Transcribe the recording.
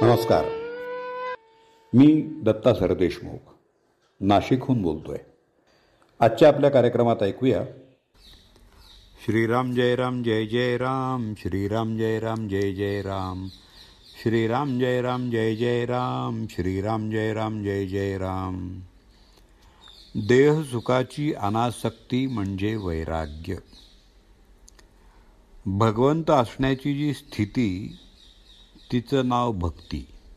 नमस्कार. मी दत्ता सरदेशमुख नाशिकहून बोलतोय. आजच्या आपल्या कार्यक्रमात ऐकूया श्रीराम जय राम जय जय राम, श्रीराम जय राम जय जय राम, श्रीराम जय राम जय जय राम, श्रीराम जय राम जय जय राम. देह सुखाची अनासक्ती म्हणजे वैराग्य. भगवंत असण्याची जी स्थिती तिचं नाव भक्ती.